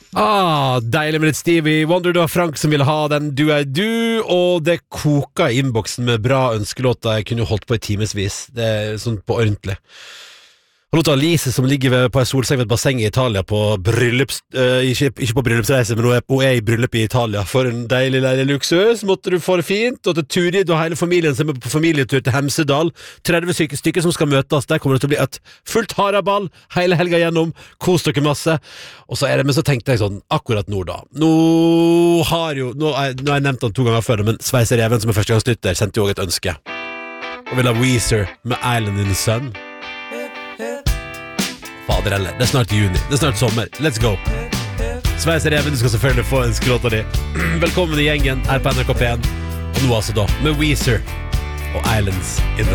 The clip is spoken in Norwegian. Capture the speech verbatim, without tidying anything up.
Ah, deilig med litt Stevie Wonder. Det var Frank som ville ha den Du er du, og det koka i innboksen med bra ønskelåter. Jeg kunne jo holdt på i timesvis. Det er sånn på ordentlig. Og låta Lise som ligger ved, på en solseng ved et basseng i Italia på bryllups... Uh, ikke, ikke på bryllupsreise, men hun er, hun er i bryllup i Italia. For en deilig, deilig luksus. Måtte du få det fint. Og til Turid og hele familien som er på familietur til Hemsedal. tretti stykker, stykker som skal møtes. Der kommer det til å bli et fullt haraball hele helga gjennom. Kos dere masse. Og så er det, men så tenkte jeg sånn, akkurat nå da. Nå har jo, nå har jeg, nå har jeg nevnt han to ganger før, men Sveiser Even som er førstegangslytter sendte jo også et ønske. Og vil ha Weezer med Island in the Sun. Fader heller, det er snart juni, det er snart sommer. Let's go. Sveiser Even, du skal selvfølgelig få en skråta di. Velkommen i gjengen her på N R K P en. Og nå altså da med Weezer og Islands in the